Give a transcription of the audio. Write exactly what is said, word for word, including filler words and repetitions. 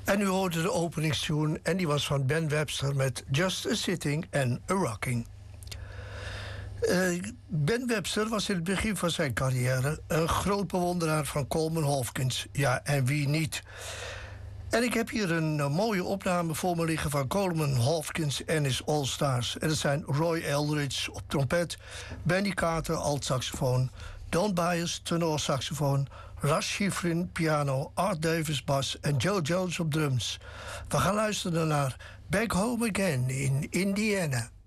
En u hoorde de openingstune en die was van Ben Webster met Just a Sitting and a Rocking. Uh, Ben Webster was in het begin van zijn carrière een groot bewonderaar van Coleman Hawkins. Ja, en wie niet? En ik heb hier een uh, mooie opname voor me liggen van Coleman Hawkins en his All-Stars. En dat zijn Roy Eldridge op trompet, Benny Carter alt-saxofoon, Don Byers tenorsaxofoon, Russ Schifrin piano, Art Davis bas en Joe Jones op drums. We gaan luisteren naar Back Home Again in Indiana.